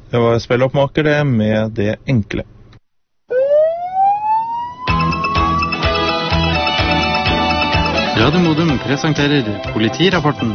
Det var spilloppmaker det med det enkle. Radio Modum presenterer politirapporten.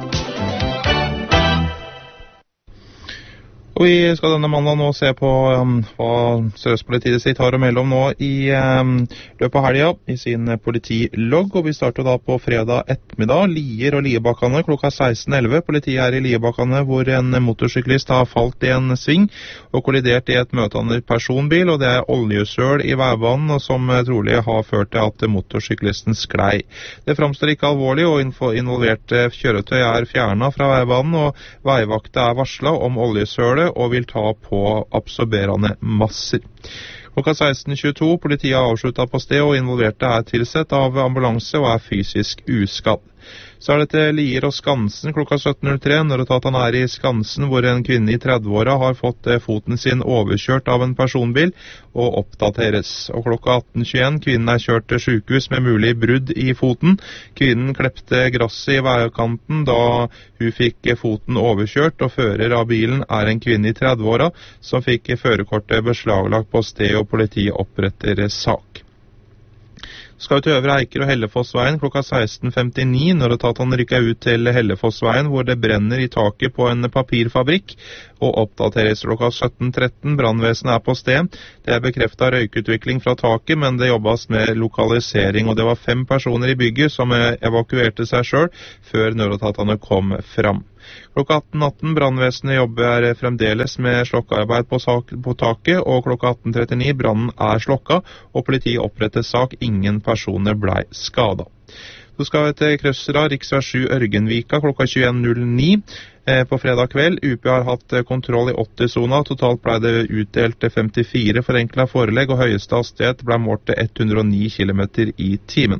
Og vi skal denne mandag nå se på hva Sørøst-politidistrikt har å melde om nå i løpet av helga i sin politilogg. Og vi starter da på fredag ettermiddag, Lier og Liebakkane klokka 16:11. Politiet er i Liebakkane hvor en motorsyklist har falt i en sving og kollidert i et møtende personbil, og det er oljesøl i veibanen som trolig har ført til at motorsyklisten sklei. Det framstår ikke alvorlig, og involverte kjøretøy er fjernet fra veibanen, og veivakta er varslet om oljesølet og vil ta på absorberende masser. Klokka 16:22, politiet har avsluttet på sted, og involverte er tilsett av ambulanse og er fysisk uskadd. Så er det til Lier og Skansen klokka 17:03, når han er i Skansen, hvor en kvinne i 30-åra har fått foten sin overkjørt av en personbil, og oppdateres. Og klokka 18:21, kvinnen er kjørt til sykehus med mulig brudd i foten. Kvinnen klepte gresset i veikanten da hun fikk foten overkjørt, og fører av bilen er en kvinne i 30-åra som fikk førerkortet beslaglagt på sted, og politiet oppretter sak. Skal vi til Øvre Eiker og Hellefossveien klokka 16:59, når han rykker ut til Hellefossveien, hvor det brenner i taket på en papirfabrikk, og oppdateres klokka 17:13. Brannvesenet er på sted. Det er bekreftet røykutvikling fra taket, men det jobbes med lokalisering, og det var 5 personer i bygget som evakuerte seg selv før nødetatene kom fram. Klokka 18:18, brannvesenet jobber fremdeles med slokkearbeid på taket, og klokka 18:39, brannen er slokka, og politiet oppretter sak. Ingen personer ble skadet. Så skal vi til Krøsra, riksvei 7 Ørgenvika, klokka 21:09 på fredag kveld. UP har hatt kontroll i 80-sona. Totalt ble det utdelt 54 forenklet forelegg, og høyeste hastighet ble målt til 109 km i timen.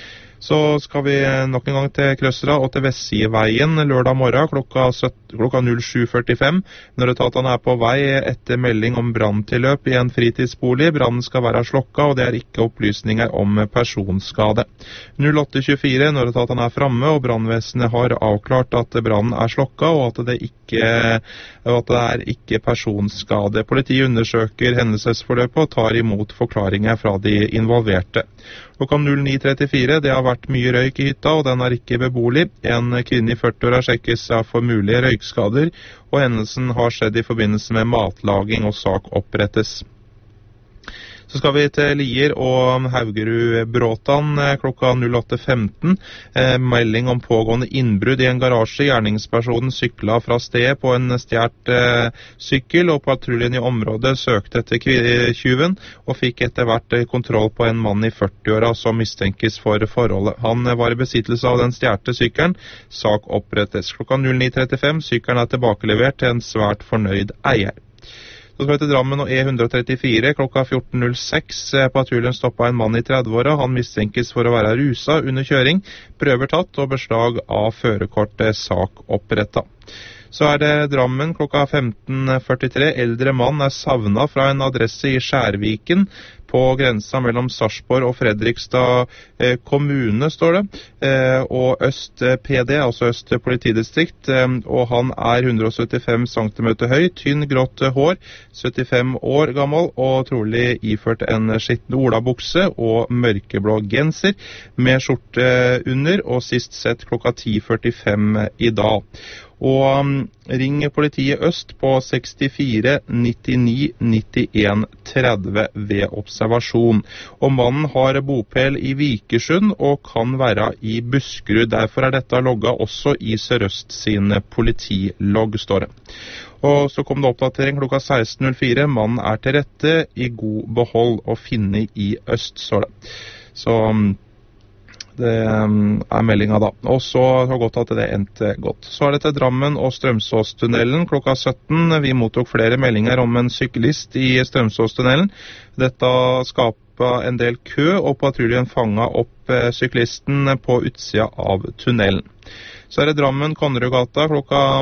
Så skal vi nok en gang til Krøsra og til Vestsidveien lørdag morgen klokka 07:45, når etatene er på vei etter melding om branntilløp i en fritidsbolig. Brannen skal være slokka, og det er ikke opplysninger om personskade. 08:24, når etatene er framme, og brannvesenet har avklart at brannen er slokka, og at det er ikke personskade. Politiet undersøker hendelsesforløpet og tar imot forklaringer fra de involverte. Klokka 09:34, det har vært mye røyk i hytta, og den er ikke beboelig. En kvinne i 40-åra sjekkes for mulige røykskader, og hendelsen har skjedd i forbindelse med matlaging, og sak opprettes. Så skal vi til Lier og Haugerud-Bråtan klokka 08:15. Melding om pågående innbrudd i en garasje. Gjerningspersonen sykla fra stedet på en stjert sykkel, og patruljen i området søkte etter tyven, og fikk etter hvert kontroll på en mann i 40-åra som mistenkes for forholdet. Han var i besittelse av den stjerte sykkelen. Sak opprettes. Klokka 09:35. Sykkelen er tilbakelevert til en svært fornøyd eier. Så skal vi til Drammen og E134 klokka 14:06. Patruljen stoppet en mann i 30-åra. Han mistenkes for å være rusa under kjøring. Prøver tatt og beslag av førerkortet. Sak opprettet. Så er det Drammen klokka 15:43. Eldre mann er savnet fra en adresse i Skjærviken på grensa mellom Sarpsborg og Fredrikstad kommune, står det, og Øst PD, altså Øst politidistrikt, og han er 175 cm høy, tynn, grått hår, 75 år gammel, og trolig iført en skitten olabukse og mørkeblå genser, med skjorte under, og sist sett klokka 10:45 i dag. Og ring politiet Øst på 64 99 91 30 ved observasjon. Og mannen har bopel i Vikersund og kan være i Buskerud. Derfor er dette logget også i Sørøst sin politilogg, står det. Og så kom det oppdatering klokka 16:04. Mannen er til rette, i god behold og finne i Øst, står det. Så det er meldinga da. Og så har det gått at det endte godt. Så er det til Drammen og Strømsåstunnelen klokka 17. Vi mottok flere meldinger om en syklist i Strømsåstunnelen. Dette skapte en del kø, og patruljen fanget opp syklisten på utsida av tunnelen. Så er det Drammen Konnerudgata klokka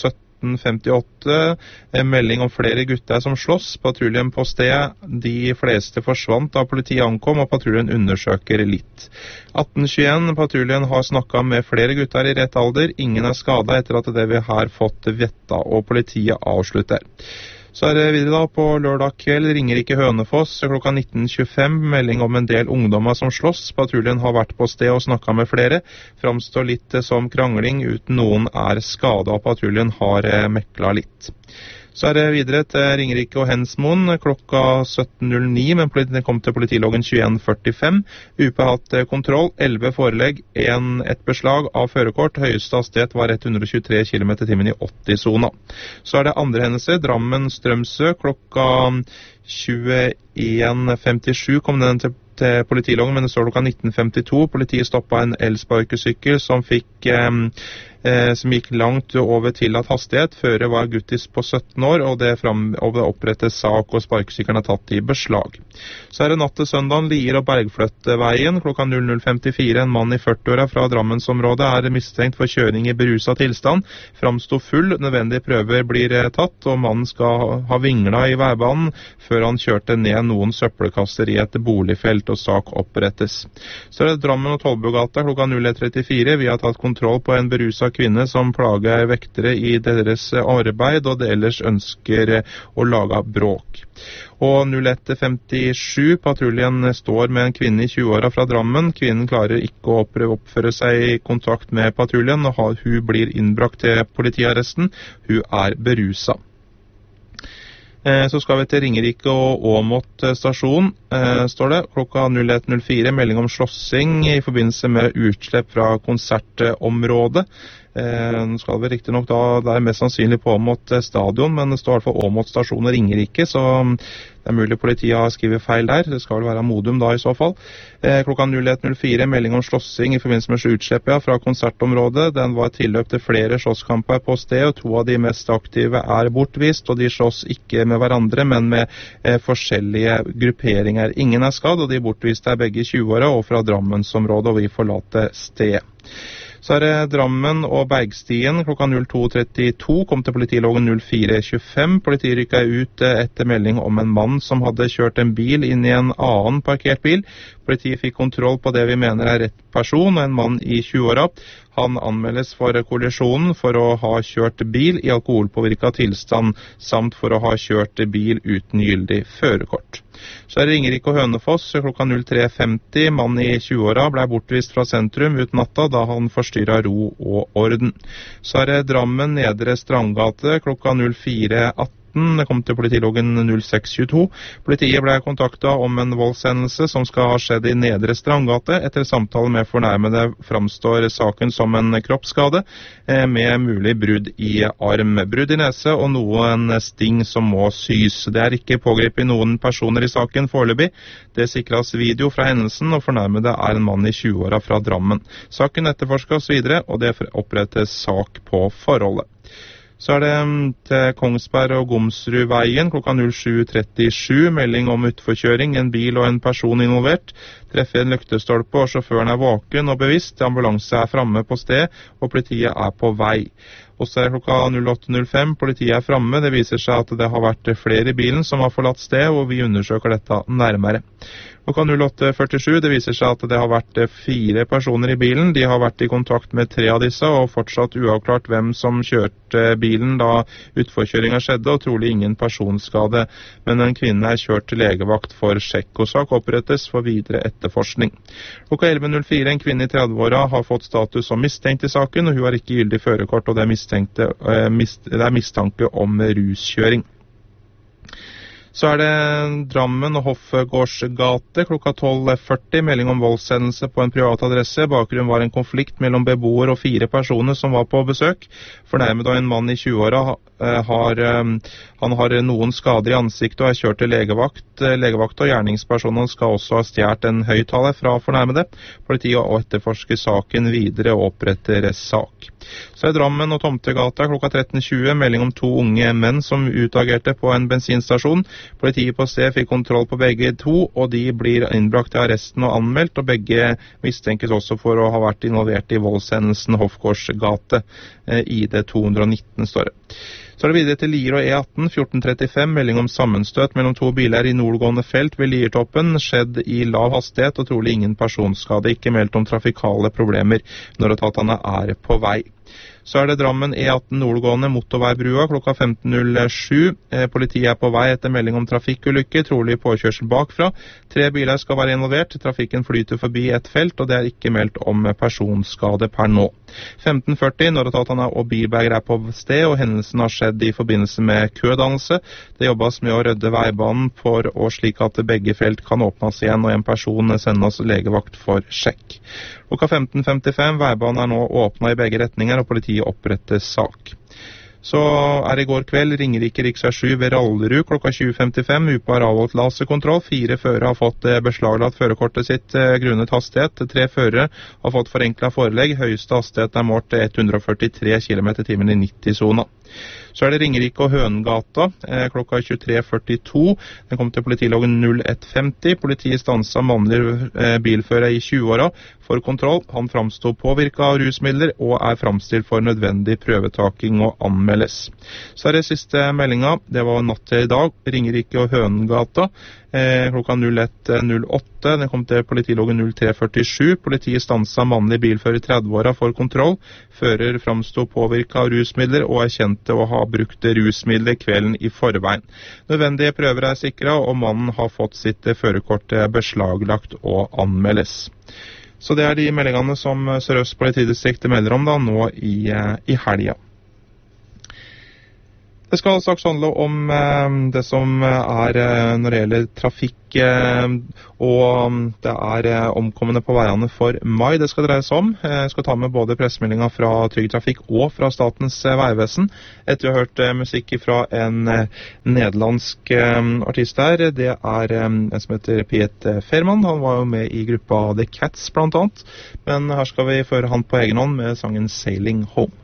17:58. En melding om flere gutter som slåss. Patruljen på stedet. De fleste forsvant da politiet ankom, og patruljen undersøker litt. 18:21. Patruljen har snakket med flere gutter i rett alder. Ingen er skadet etter at det vi har fått vetta, og politiet avslutter. Så det videre da på lørdag kveld Ringerike Hønefoss klokka 19.25, melding om en del ungdommer som slåss. Patruljen har vært på sted og snakket med flere. Framstår litt som krangling uten noen skadet, og patruljen har mekla litt. Så det videre til Ringerike og Hensmoen klokka 17.09, men politiet kom til politiloggen 21.45. UP har hatt kontroll, 11 forelegg, et beslag av førerkort. Høyeste hastighet var 123 km/t i 80-sona. Så det andre hendelser, Drammen Strømsø klokka 21.57 kom den til politiloggen, men det står klokka 19.52. Politiet stoppet en elsparkesykkel som gikk langt over tillatt hastighet. Fører var guttis på 17 år, og det opprettes sak, og sparkesykkelen er tatt i beslag. Så det natt til søndagen, Lier og Bergfløtveien klokka 00.54. En mann i 40-åra fra Drammensområdet mistenkt for kjøring i beruset tilstand. Framsto full, nødvendige prøver blir tatt, og mannen skal ha vingla i veibanen før han kjørte ned noen søppelkasser i et boligfelt, og sak opprettes. Så det Drammen og Tollbugata klokka 01.34. Vi har tatt kontroll på en beruset kvinne som plager vektere i deres arbeid, og det ellers ønsker å lage bråk. Og 01.57, patruljen står med en kvinne i 20-åra fra Drammen. Kvinnen klarer ikke å oppføre seg i kontakt med patruljen, og hun blir innbrakt til politiarresten. Hun beruset. Så skal vi til Ringerike og Åmot stasjon, står det. Klokka 01.04, melding om slåssing i forbindelse med utslipp fra konsertområdet. Nå skal vi riktig nok da, det mest sannsynlig på Åmot stadion, men det står i hvert fall Åmot stasjon og Ringerike, så det mulig politiet har skrivet feil der. Det skal vel være Modum da i så fall. Klokka 01.04, melding om slåssing i forbindelse med utslipp fra konsertområdet. Den var tilløp til flere slåsskamper på sted, og 2 av de mest aktive bortvist, og de slåss ikke med hverandre, men med forskjellige grupperinger. Ingen skadd, og de bortviste begge 20-åra og fra Drammensområdet, og vi forlater sted. Så det Drammen og Bergstien klokka 02.32, kom til politiloggen 04.25. Politiet rykket ut etter melding om en mann som hadde kjørt en bil inn i en annen parkert bil. Politiet fikk kontroll på det vi mener rett person, og en mann i 20-åra. Han anmeldes for kollisjonen for å ha kjørt bil i alkoholpåvirket tilstand, samt for å ha kjørt bil uten gyldig førerkort. Så Ringerike og Hønefoss klokka 03.50. Mann i 20-åra ble bortvist fra sentrum ut natta da han forstyrret ro og orden. Så Drammen Nedre Strandgate klokka 04.18. Det kom til politiloggen 0622. Politiet ble kontaktet om en voldshendelse som skal ha skjedd i Nedre Strandgate. Etter samtale med fornærmede framstår saken som en kroppsskade med mulig brudd i arm, brudd i nese og noen sting som må sys. Det ikke pågrepet noen personer i saken foreløpig. Det sikres video fra hendelsen, og fornærmede en mann i 20-åra fra Drammen. Saken etterforskes videre, og det opprettes sak på forholdet. Så det til Kongsberg og Gomsrudveien klokka 07.37, melding om utforkjøring, en bil og en person involvert. Treffer en løktestolpe, og sjåføren vaken og bevisst. Ambulanse framme på sted, og politiet på vei. Og så klokka 08.05, politiet framme. Det viser seg at det har vært flere i bilen som har forlatt sted, og vi undersøker dette nærmere. Klokka 08.47, det viser seg at det har vært 4 personer i bilen. De har vært i kontakt med 3 av disse, og fortsatt uavklart hvem som kjørte bilen da utforkjøringen skjedde, og trolig ingen personskade. Men en kvinne kjørt til legevakt for sjekk, og sak opprettes for videre etterforskning. Klokka 11.04, en kvinne i 30-åra har fått status som mistenkt i saken, og hun har ikke gyldig førerkort, og det er mistanke om ruskjøring. Så det Drammen og Hoffgårdsgate klokka 12.40, melding om voldshendelse på en privat adresse. Bakgrunnen var en konflikt mellom beboer og 4 personer som var på besøk. Fornærmet av en mann i 20-åra han har noen skader i ansiktet og kjørt til legevakt, og gjerningspersonen skal også ha stjert en høyttaler fra fornærmede. Politiet etterforsker saken videre og oppretter sak. Så Drammen og Tomtegata klokka 13.20, melding om 2 unge menn som utagerte på en bensinstasjon. Politiet på sted fikk kontroll på begge 2, og de blir innbrakt til arresten og anmeldt, og begge mistenkes også for å ha vært involvert i voldshendelsen Hoffgårdsgate. ID 219 står det. Så det videre til Lier og E18, 14.35, melding om sammenstøt mellom 2 biler i nordgående felt ved Liertoppen, skjedd i lav hastighet og trolig ingen personskade, ikke meldt om trafikale problemer når etatene på vei. Så det Drammen E18 nordgående motorveibrua klokka 15.07. Politiet på vei etter melding om trafikkulykke, trolig påkjørsel bakfra. 3 biler skal være involvert. Trafikken flyter forbi et felt, og det ikke meldt om personskade per nå. 15.40, når etatene og bilberger på sted, og hendelsen har skjedd i forbindelse med kødannelse. Det jobbes med å rydde veibanen for å slik at begge felt kan åpnes igjen, og en person sendes legevakt for sjekk. Klokka 15.55, veibanen nå åpnet i begge retninger, og politiet oppretter sak. Så det i går kveld Ringerike riksvei 7 ved Rallerud klokka 20.55. UP har avholdt laserkontroll. 4 førere har fått beslaglagt førerkortet sitt grunnet hastighet. 3 førere har fått forenklet forelegg. Høyeste hastighet målt 143 km/t i 90-zona. Så det Ringerike og Høngata klokka 23.42. Den kom til politiloggen 0150. Politiet stanset mannlig bilfører i 20-åra for kontroll. Han framstod påvirket av rusmidler og framstilt for nødvendig prøvetaking og anmeldes. Så det siste meldinga. Det var natt til i dag. Ringerike og Høngata klokka 01.08. Den kom til politiloggen 0347. Politiet stanset mannlig bilfører i 30-åra for kontroll. Fører framstod påvirket av rusmidler og kjente å ha brukt rusmidler kvelden i forveien. Nødvendige prøver sikret, og mannen har fått sitt førerkort beslaglagt og anmeldes. Så det de meldingene som Sør-Øst politidistrikt melder om da, nå i helga. Det skal straks handle om det som når det gjelder trafikk, og det omkommende på veiene for mai det skal dreie seg om. Jeg skal ta med både pressemeldinger fra Trygg Trafikk og fra Statens vegvesen. Etter å ha hørt musikk fra en nederlandsk artist her, det en som heter Piet Veerman. Han var jo med i gruppa The Cats blant annet, men her skal vi føre han på egen hånd med sangen Sailing Home.